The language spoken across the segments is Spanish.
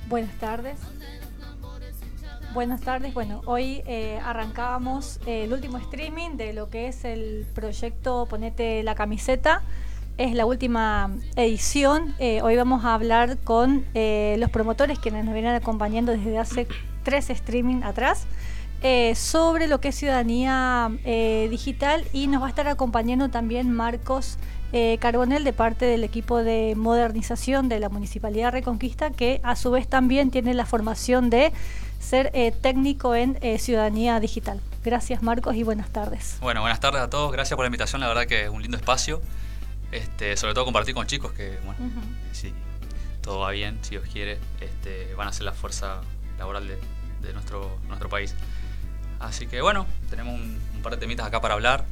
Buenas tardes. Buenas tardes. Bueno, hoy arrancábamos el último streaming de lo que es el proyecto Ponete la Camiseta. Es la última edición. Hoy vamos a hablar con los promotores quienes nos vienen acompañando desde hace 3 streaming atrás sobre lo que es ciudadanía digital, y nos va a estar acompañando también Marcos Carbonell de parte del equipo de modernización de la Municipalidad de Reconquista, que a su vez también tiene la formación de ser técnico en ciudadanía digital. Gracias, Marcos, y buenas tardes. Bueno, buenas tardes a todos, gracias por la invitación, la verdad que es un lindo espacio, sobre todo compartir con chicos que, bueno, si todo va bien, si Dios quiere, van a ser la fuerza laboral de nuestro país. Así que bueno, tenemos un par de temitas acá para hablar.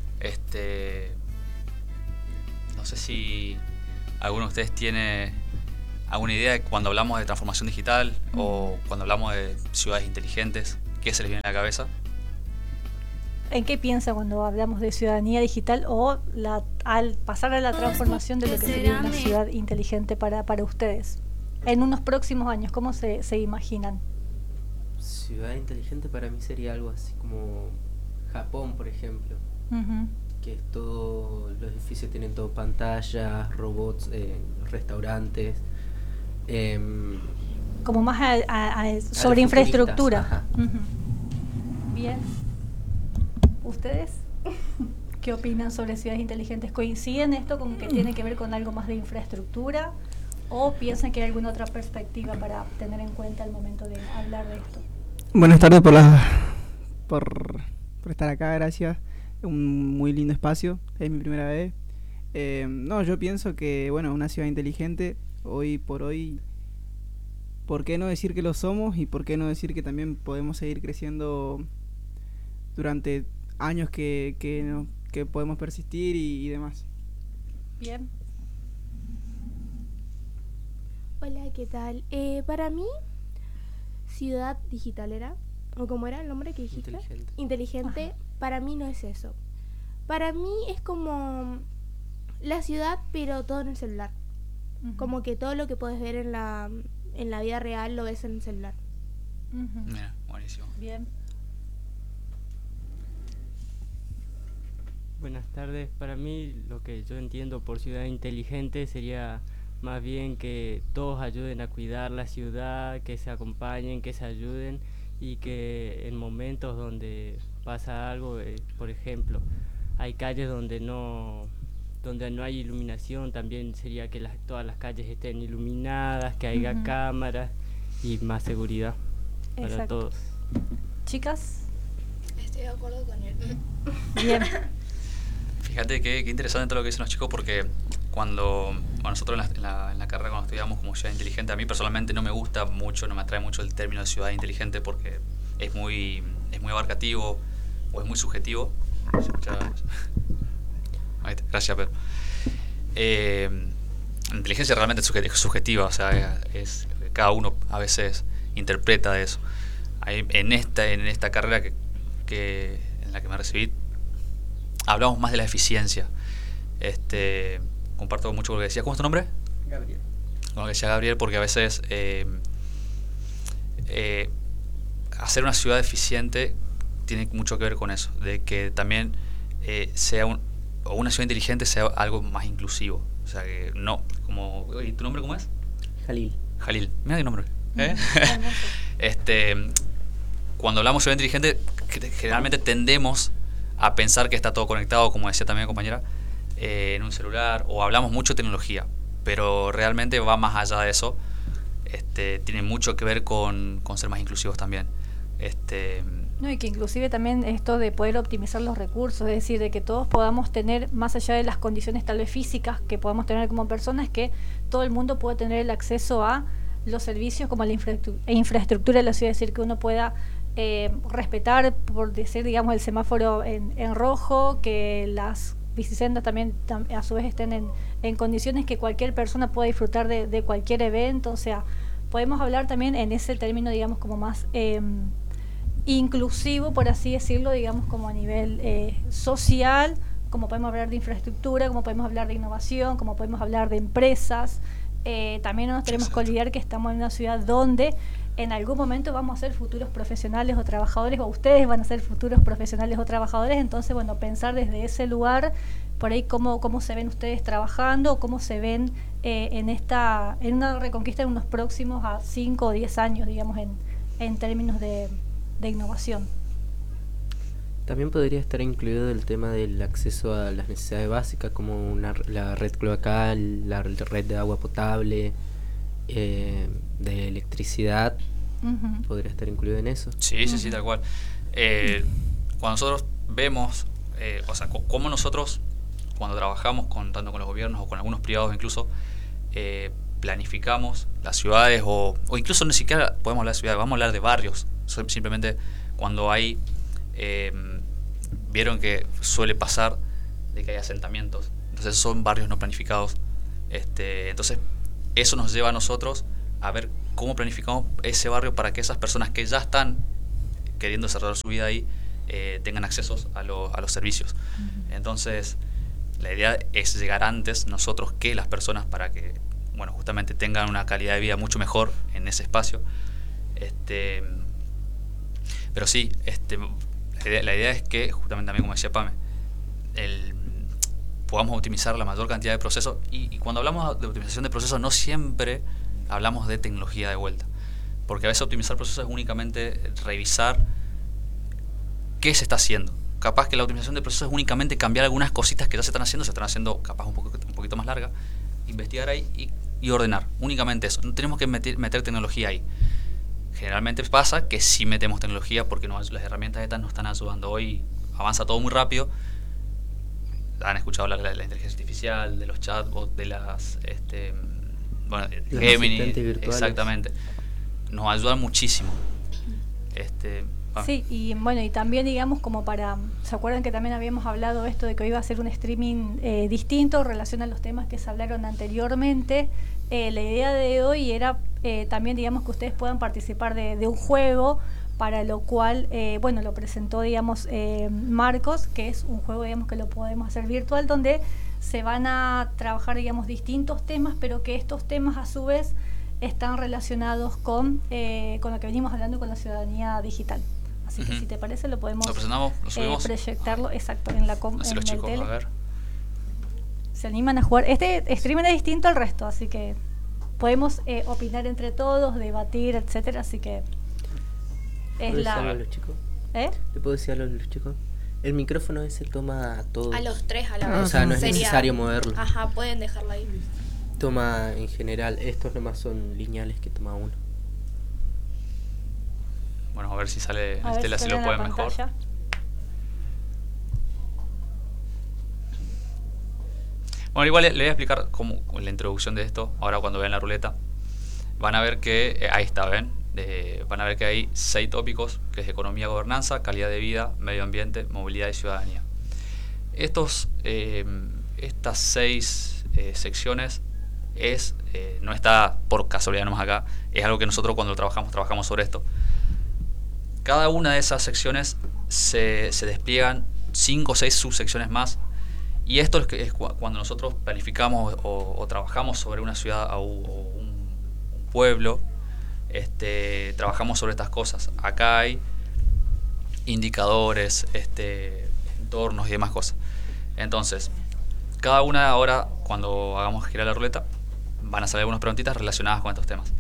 No sé si alguno de ustedes tiene alguna idea de cuando hablamos de transformación digital o cuando hablamos de ciudades inteligentes, ¿qué se les viene a la cabeza? ¿En qué piensa cuando hablamos de ciudadanía digital o al pasar a la transformación de lo que sería una ciudad inteligente para ustedes? En unos próximos años, ¿cómo se imaginan? Ciudad inteligente para mí sería algo así como Japón, por ejemplo. Que es todo, los edificios tienen todo pantallas, robots, los restaurantes. Como más sobre infraestructura. Bien. ¿Ustedes qué opinan sobre ciudades inteligentes? ¿Coinciden esto con que tiene que ver con algo más de infraestructura o piensan que hay alguna otra perspectiva para tener en cuenta al momento de hablar de esto? Buenas tardes por estar acá, gracias. Un muy lindo espacio, es mi primera vez. No, yo pienso que, bueno, una ciudad inteligente, hoy por hoy, ¿por qué no decir que lo somos? Y ¿por qué no decir que también podemos seguir creciendo durante años que podemos persistir y demás? Bien. Hola, ¿qué tal? Para mí, ciudad digital era, o como era el nombre que dijiste, inteligente. Para mí no es eso. Para mí es como la ciudad, pero todo en el celular. Como que todo lo que puedes ver en la vida real lo ves en el celular. Mira, buenísimo. Bien. Buenas tardes. Para mí lo que yo entiendo por ciudad inteligente sería más bien que todos ayuden a cuidar la ciudad, que se acompañen, que se ayuden, y que en momentos donde pasa algo, por ejemplo, hay calles donde no hay iluminación, también sería que todas las calles estén iluminadas, que haya cámaras y más seguridad para todos. Chicas, estoy de acuerdo con él. bien. Fíjate qué interesante todo lo que dicen los chicos, porque nosotros en la carrera cuando estudiamos como ciudad inteligente, a mí personalmente no me gusta mucho, no me atrae mucho el término de ciudad inteligente porque es muy abarcativo o es muy subjetivo. Gracias, Pedro. La inteligencia realmente es subjetiva, o sea, es cada uno a veces interpreta de eso. En esta carrera en la que me recibí, hablamos más de la eficiencia. Comparto mucho con lo que decía. ¿Cómo es tu nombre? Gabriel. Con lo que decía Gabriel, porque a veces hacer una ciudad eficiente tiene mucho que ver con eso, de que también una ciudad inteligente sea algo más inclusivo. O sea, que no, como... ¿Y tu nombre cómo es? Jalil. Mira qué nombre. Cuando hablamos de ciudad inteligente, generalmente tendemos a pensar que está todo conectado, como decía también mi compañera, en un celular, o hablamos mucho de tecnología, pero realmente va más allá de eso. Tiene mucho que ver con ser más inclusivos también. No, y que inclusive también esto de poder optimizar los recursos, es decir, de que todos podamos tener, más allá de las condiciones tal vez físicas que podamos tener como personas, que todo el mundo pueda tener el acceso a los servicios como la infraestructura de la ciudad, es decir, que uno pueda respetar, por decir, digamos, el semáforo en rojo, que las bicisendas también a su vez estén en condiciones que cualquier persona pueda disfrutar de cualquier evento. O sea, podemos hablar también en ese término, digamos, como más inclusivo, por así decirlo, digamos, como a nivel social, como podemos hablar de infraestructura, como podemos hablar de innovación, como podemos hablar de empresas, también no nos tenemos que olvidar que estamos en una ciudad donde en algún momento vamos a ser futuros profesionales o trabajadores, o ustedes van a ser futuros profesionales o trabajadores. Entonces, bueno, pensar desde ese lugar, por ahí cómo se ven ustedes trabajando, o cómo se ven en una reconquista en unos próximos a 5 o 10 años, digamos, en términos de innovación. También podría estar incluido el tema del acceso a las necesidades básicas, como la red cloacal, la red de agua potable, de electricidad. Podría estar incluido en eso. Sí, sí, tal cual. Cuando nosotros vemos, cómo nosotros, cuando trabajamos tanto con los gobiernos o con algunos privados incluso, planificamos las ciudades, o incluso ni siquiera podemos hablar de ciudades, vamos a hablar de barrios. Simplemente cuando hay... vieron que suele pasar de que hay asentamientos, entonces son barrios no planificados. Entonces eso nos lleva a nosotros a ver cómo planificamos ese barrio para que esas personas que ya están queriendo desarrollar su vida ahí tengan accesos a los servicios. Entonces la idea es llegar antes nosotros que las personas, para que, bueno, justamente tengan una calidad de vida mucho mejor en ese espacio. Pero sí, la idea es que, justamente también como decía Pame, podamos optimizar la mayor cantidad de procesos, y cuando hablamos de optimización de procesos no siempre hablamos de tecnología de vuelta, porque a veces optimizar procesos es únicamente revisar qué se está haciendo. Capaz que la optimización de procesos es únicamente cambiar algunas cositas que ya se están haciendo capaz un poquito más larga, investigar ahí y ordenar, únicamente eso. No tenemos que meter tecnología ahí. Generalmente pasa que sí metemos tecnología porque las herramientas estas nos están ayudando. Hoy avanza todo muy rápido. Han escuchado hablar de la inteligencia artificial, de los chatbots, de las Gemini, exactamente. Nos ayudan muchísimo. Sí, y bueno, y también digamos como ¿se acuerdan que también habíamos hablado esto de que hoy iba a ser un streaming distinto en relación a los temas que se hablaron anteriormente? La idea de hoy era también, digamos, que ustedes puedan participar de un juego, para lo cual, lo presentó, digamos, Marcos, que es un juego, digamos, que lo podemos hacer virtual, donde se van a trabajar, digamos, distintos temas, pero que estos temas a su vez están relacionados con lo que venimos hablando, con la ciudadanía digital. Así que si te parece lo podemos proyectarlo, exacto, en la así los chicos, tele. A ver. Se animan a jugar. Este streaming es distinto al resto, así que podemos opinar entre todos, debatir, etcétera, así que es ¿Le puedo decir algo a los chicos? El micrófono ese toma a todos. A los tres a la vez. O sea, no es necesario moverlo. Ajá, pueden dejarlo ahí. Toma en general, estos nomás son lineales que toma uno. Bueno, a ver si sale Estela, si lo puede mejor. Bueno, igual le voy a explicar cómo la introducción de esto. Ahora cuando vean la ruleta van a ver que, ahí está, ¿ven? Van a ver que hay 6 tópicos, que es economía, gobernanza, calidad de vida, medio ambiente, movilidad y ciudadanía. Estas 6 secciones no está por casualidad nomás acá, es algo que nosotros cuando trabajamos sobre esto. Cada una de esas secciones se despliegan 5 o 6 subsecciones más, y esto es cuando nosotros planificamos o trabajamos sobre una ciudad o un pueblo, trabajamos sobre estas cosas. Acá hay indicadores, entornos y demás cosas. Entonces, cada una ahora, cuando hagamos girar la ruleta, van a salir algunas preguntitas relacionadas con estos temas.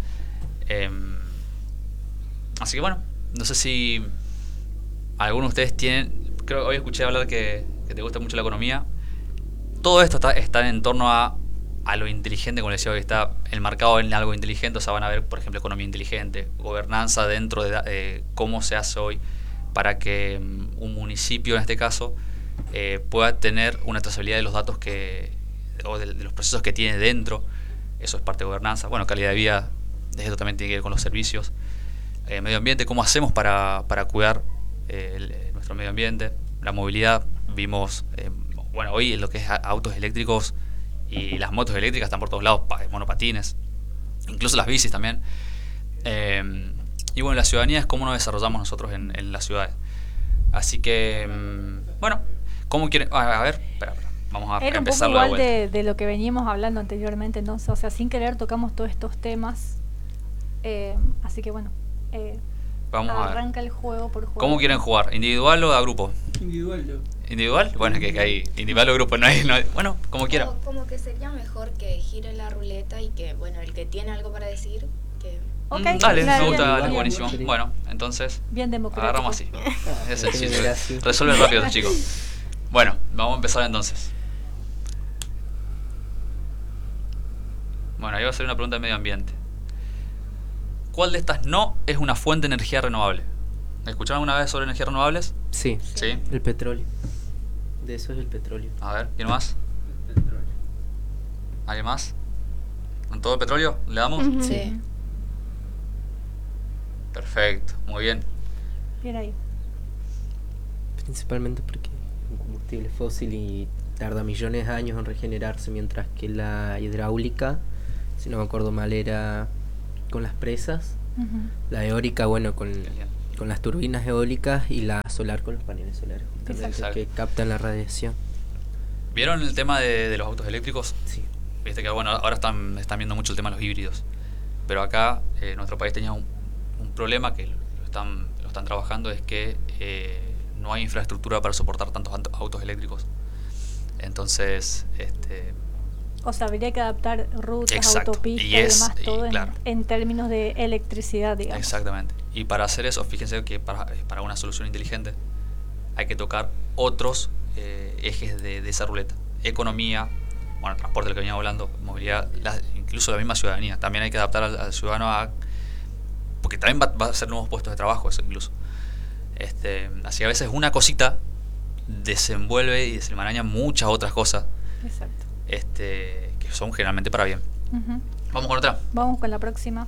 Así que bueno, no sé si algunos de ustedes tienen... Creo que hoy escuché hablar que te gusta mucho la economía. Todo esto está en torno a lo inteligente, como les decía, que está enmarcado en algo inteligente. O sea, van a ver, por ejemplo, economía inteligente, gobernanza dentro de cómo se hace hoy para que un municipio, en este caso, pueda tener una trazabilidad de los datos o de los procesos que tiene dentro. Eso es parte de gobernanza. Bueno, calidad de vida, esto también tiene que ver con los servicios. Medio ambiente, cómo hacemos para cuidar nuestro medio ambiente. La movilidad, vimos, hoy lo que es autos eléctricos y las motos eléctricas están por todos lados, monopatines, incluso las bicis también. Y bueno, la ciudadanía es cómo nos desarrollamos nosotros en las ciudades. Así que, ¿cómo quieren? A ver, espera. vamos a Era un poco empezarlo de igual vuelta. de lo que veníamos hablando anteriormente, entonces, o sea, sin querer tocamos todos estos temas. Así que bueno, Vamos a ver. arranca el juego por juego. ¿Cómo quieren jugar? ¿Individual o a grupo? Individual yo. ¿Individual? Bueno, que hay individual o grupo, no hay, bueno, como quiera. Como que sería mejor que gire la ruleta y que, bueno, el que tiene algo para decir, que... Ok, Dale, claro, me gusta, bien, dale, bien. buenísimo. bien. Bueno, entonces Bien democrático. agarramos así. Es sencillo. Era así. Resuelve rápido, chicos. Bueno, vamos a empezar entonces. Bueno, ahí va a ser una pregunta de medio ambiente. ¿Cuál de estas no es una fuente de energía renovable? ¿Escucharon alguna vez sobre energías renovables? Sí, Sí. el petróleo. De eso es el petróleo. A ver, ¿quién más? ¿Alguien más? ¿Con todo el petróleo? ¿Le damos? Ujú. Sí. Perfecto, muy bien. Bien ahí. Principalmente porque es un combustible fósil y tarda millones de años en regenerarse, mientras que la hidráulica, si no me acuerdo mal, era con las presas. Ujú. La eólica, bueno, Bien. con las turbinas eólicas, y la solar con los paneles solares, justamente, Exacto. que captan la radiación. ¿Vieron el tema de los autos eléctricos? Sí. Viste que bueno, ahora están viendo mucho el tema de los híbridos. Pero acá, nuestro país tenía un problema que lo están trabajando, es que no hay infraestructura para soportar tantos autos eléctricos. Entonces, O sea, habría que adaptar rutas, Exacto. autopistas Y y, es- demás, y todo claro. en términos de electricidad, digamos. exactamente. Y para hacer eso, fíjense que para una solución inteligente hay que tocar otros ejes de esa ruleta. Economía, bueno, transporte, lo que veníamos hablando, movilidad, incluso la misma ciudadanía. También hay que adaptar al ciudadano porque también va a ser nuevos puestos de trabajo eso incluso. Así que a veces una cosita desenvuelve y desenmaraña muchas otras cosas Exacto. que son generalmente para bien. Ujú. Vamos con otra. Vamos con la próxima.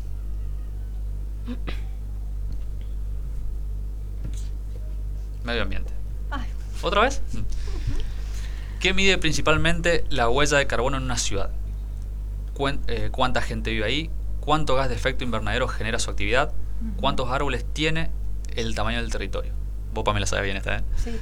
Medio ambiente. Ay, ¿Otra vez? ¿Qué mide principalmente la huella de carbono en una ciudad? ¿Cuánta gente vive ahí? ¿Cuánto gas de efecto invernadero genera su actividad? Ujú. ¿Cuántos árboles tiene? El tamaño del territorio. Vos, Pamela, sabes bien esta, ¿eh? sí.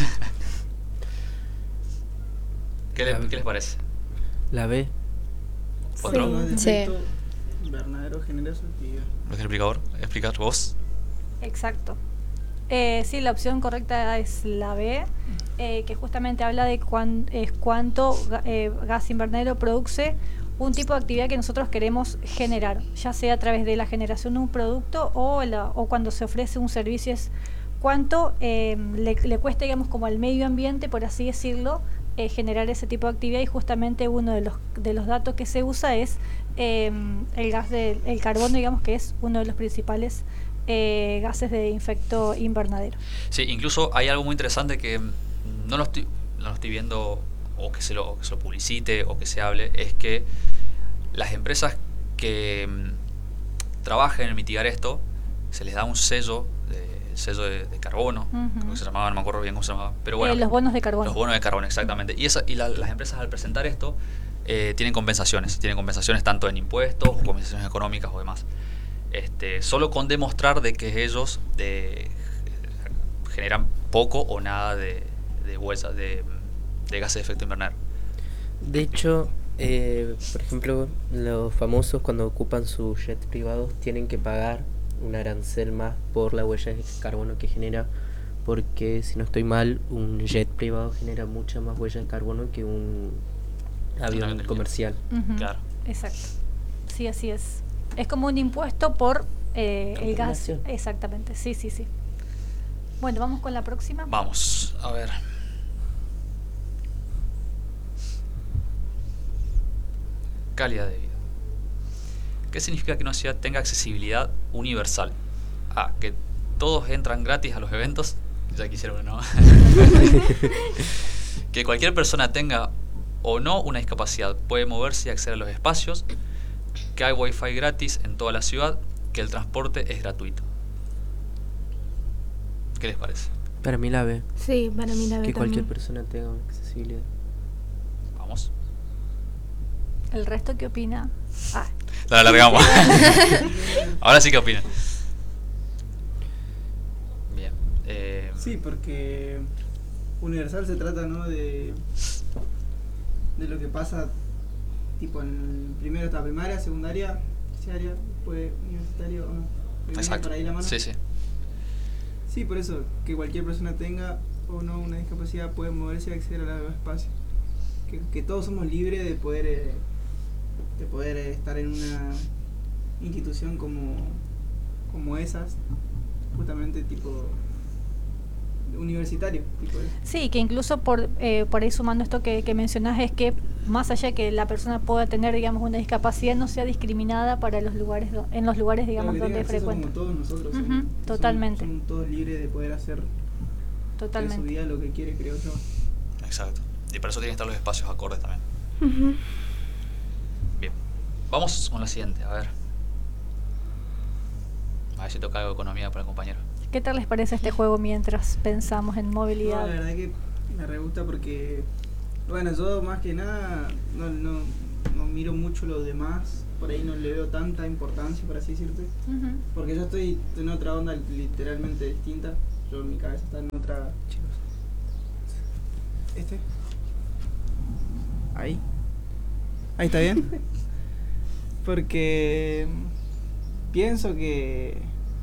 ¿Qué les parece? La B. ¿Otro? Sí. Invernadero genera su actividad. ¿Lo que explicar vos? Exacto. Sí, la opción correcta es la B, que justamente habla de cuánto gas invernadero produce un tipo de actividad que nosotros queremos generar, ya sea a través de la generación de un producto o cuando se ofrece un servicio, es cuánto le cuesta, digamos, como al medio ambiente, por así decirlo, generar ese tipo de actividad. Y justamente uno de los datos que se usa es el gas el carbono, digamos, que es uno de los principales gases de efecto invernadero. Sí, incluso hay algo muy interesante que no lo estoy viendo, o que se lo publicite o que se hable, es que las empresas que trabajan en mitigar esto, se les da un sello de carbono, Ujú. creo que se llamaba, no me acuerdo bien cómo se llamaba, pero bueno, Los bonos de carbono. los bonos de carbono, exactamente. Y las empresas, al presentar esto, tienen compensaciones tanto en impuestos o compensaciones económicas o demás. Solo con demostrar de que ellos generan poco o nada de huella de gases de efecto invernadero. De hecho, por ejemplo, los famosos, cuando ocupan sus jets privados, tienen que pagar un arancel más por la huella de carbono que genera, porque si no estoy mal, un jet privado genera mucha más huella de carbono que un avión avión comercial. Ujú. Claro. Exacto. Sí, así es. Es como un impuesto por el gas. Contaminación. Exactamente, sí, sí, sí. Bueno, vamos con la próxima. Vamos, a ver. Calidad de vida. ¿Qué significa que una ciudad tenga accesibilidad universal? A. Que todos entran gratis a los eventos. Ya quisieron, ¿no? Que cualquier persona tenga o no una discapacidad puede moverse y acceder a los espacios. Que hay wifi gratis en toda la ciudad. Que el transporte es gratuito. ¿Qué les parece? Para mí la B, Sí, para mí la B que cualquier también. persona tenga accesibilidad. Vamos. ¿El resto qué opina? Ah, La alargamos. Ahora sí que opinan. Bien. Sí, porque universal se trata, ¿no? de de lo que pasa tipo en primero etapa primaria, secundaria, terciaria, después universitario o no. Exacto. Por ahí la mano. Sí, sí. Sí, por eso, que cualquier persona tenga o no una discapacidad puede moverse y acceder a los espacios. Que todos somos libres de poder estar en una institución como esas, justamente tipo universitario. Tipo eso. Sí, que incluso por ahí sumando esto que mencionás, es que más allá de que la persona pueda tener, digamos, una discapacidad, no sea discriminada para los lugares en los lugares, digamos, Claro, donde frecuenta. Como todos nosotros. Totalmente. Somos todos libres de poder hacer Totalmente. de su vida lo que quiere, creo yo. Exacto. Y para eso tienen que estar los espacios acordes también. Bien. Vamos con la siguiente, a ver. A ver si toca algo de economía para el compañero. ¿Qué tal les parece este juego mientras pensamos en movilidad? No, la verdad que me re gusta porque, bueno, yo más que nada no miro mucho lo demás, por ahí no le veo tanta importancia, por así decirte, porque yo estoy en otra onda literalmente distinta. Yo mi cabeza está en otra. Chicos, ahí está bien. Porque pienso que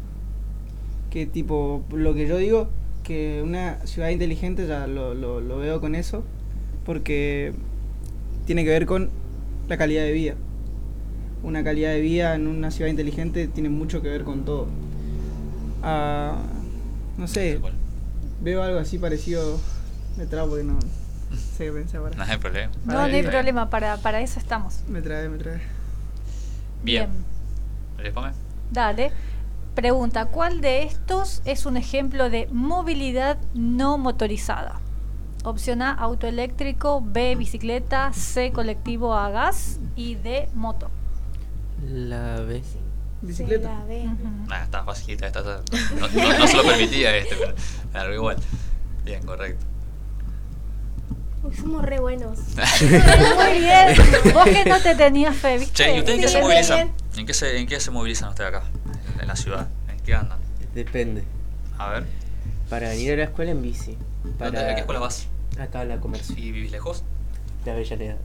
tipo lo que yo digo, que una ciudad inteligente ya lo veo con eso, porque tiene que ver con la calidad de vida. Una calidad de vida en una ciudad inteligente tiene mucho que ver con todo. No sé, veo algo así parecido, me trabo porque no sé qué pensar ahora. No hay problema. No hay problema, para eso estamos. Me trae. Bien. ¿Respome? Dale. Pregunta, ¿cuál de estos es un ejemplo de movilidad no motorizada? Opción A, auto eléctrico, B, bicicleta, C, colectivo a gas y D, moto. La B. Bicicleta. La B. Está facilita, no se lo permitía pero claro, igual. Bien, correcto. Porque somos re buenos. Muy bien. Vos que no te tenías fe, ¿viste? Che, ¿y ustedes en qué Sí, se movilizan? bien. ¿En qué se movilizan ustedes acá? En la ciudad. ¿En qué andan? Depende. A ver. Para venir a la escuela en bici. ¿A qué escuela vas? Acá en la Comercio. ¿Y vivís lejos? De Avellaneda.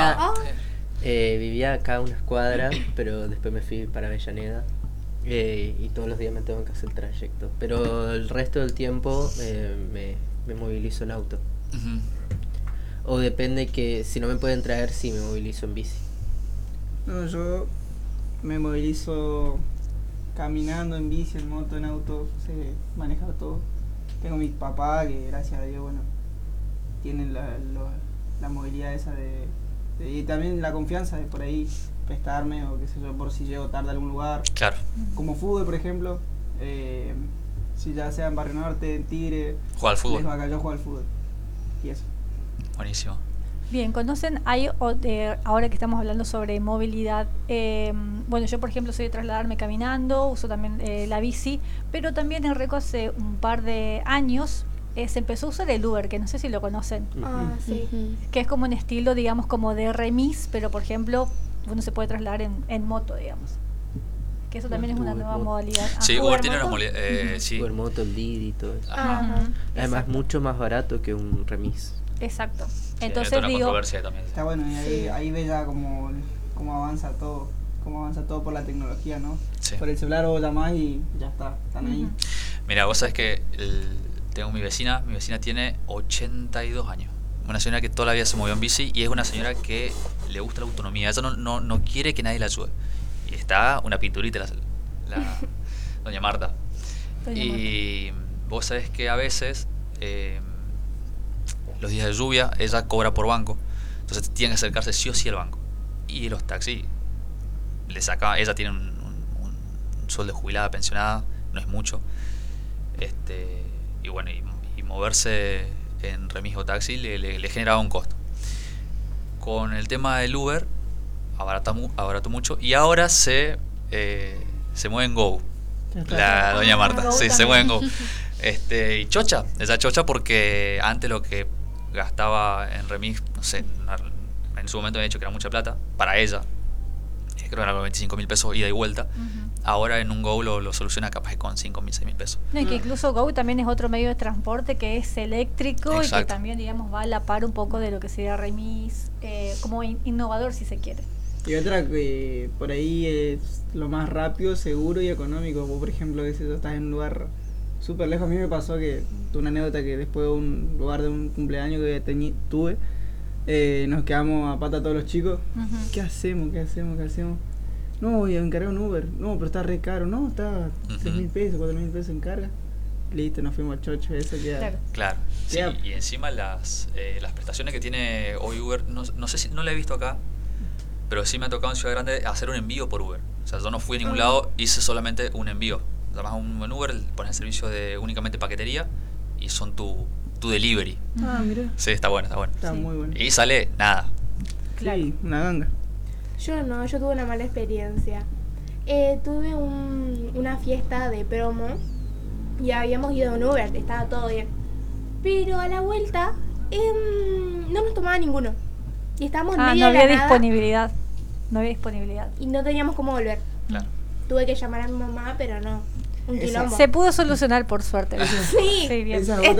Vivía acá a unas cuadras, pero después me fui para Avellaneda. Y todos los días me tengo que hacer el trayecto. Pero el resto del tiempo me movilizo en auto. O depende que si no me pueden traer, sí me movilizo en bici. No, yo me movilizo caminando, en bici, en moto, en auto, sé manejar todo. Tengo mi papá que gracias a Dios, bueno, tienen la movilidad esa y también la confianza de por ahí prestarme o qué sé yo, por si llego tarde a algún lugar. Claro. Como fútbol, por ejemplo, si ya sea en Barrio Norte, en Tigre. ¿Juega al fútbol? Acá yo juego al fútbol. Y eso. Buenísimo. Bien, ¿conocen? Ahora que estamos hablando sobre movilidad, bueno, yo por ejemplo soy de trasladarme caminando, uso también la bici, pero también en Reco hace un par de años se empezó a usar el Uber, que no sé si lo conocen, Sí. que es como un estilo, digamos, como de remis, pero por ejemplo uno se puede trasladar en moto, digamos. Que eso también es una nueva modalidad. Sí, Ajá. Uber tiene una modalidad. Sí. Uber Moto, el Didi y todo eso. Ajá. Además, mucho más barato que un remis. Exacto. Sí, Entonces hay una digo, controversia también. Está bueno, y ahí ves ya cómo avanza todo. Cómo avanza todo por la tecnología, ¿no? Sí. Por el celular vos llamás y ya está, están ahí. Mira, vos sabés que tengo mi vecina tiene 82 años. Una señora que toda la vida se movió en bici y es una señora que le gusta la autonomía. Ella no quiere que nadie la ayude. Y está una pinturita la doña Marta. Y vos sabés que a veces los días de lluvia ella cobra por banco, entonces tiene que acercarse sí o sí al banco. Y los taxis ella tiene un sueldo de jubilada, pensionada, no es mucho, y bueno, y moverse en remis o taxi le generaba un costo. Con el tema del Uber abarató mucho y ahora se mueve en Go. La doña Marta, Go sí, también. se mueve en Go. Y ella chocha porque antes lo que gastaba en remis, no sé, en su momento me había dicho que era mucha plata para ella. creo que era con 25.000 pesos ida y vuelta. Ahora en un Go lo soluciona capaz que con 5.000, 6.000 pesos. No, y que incluso Go también es otro medio de transporte que es eléctrico. Exacto. Y que también, digamos, va a la par un poco de lo que sería Remis, como innovador si se quiere. Y otra que por ahí es lo más rápido, seguro y económico. Vos, por ejemplo, que si tú estás en un lugar súper lejos, a mí me pasó que tuve una anécdota que después de un lugar de un cumpleaños que tuve, nos quedamos a pata todos los chicos. ¿Qué hacemos? No, voy a encargar un Uber. No, pero está re caro. No, está 3.000 pesos, 4.000 pesos en carga. Listo, nos fuimos al chocho. Eso queda. Claro. Sí, y encima las prestaciones que tiene hoy Uber, no sé si no la he visto acá, pero sí me ha tocado en Ciudad Grande hacer un envío por Uber. O sea, yo no fui a ningún lado, hice solamente un envío. Llamas a un Uber, pones el servicio de únicamente paquetería y son tu delivery. Mira. Sí, está bueno. Está muy bueno. Y sale nada. Sí, una ganga. Yo tuve una mala experiencia. Tuve una fiesta de promo y habíamos ido en Uber, estaba todo bien. Pero a la vuelta no nos tomaba ninguno. Y estábamos en medio no de la había nada disponibilidad. No había disponibilidad. y no teníamos cómo volver. Claro. Tuve que llamar a mi mamá, pero no. Un quilombo. Se pudo solucionar por suerte. Sí. Sí, bien. Esa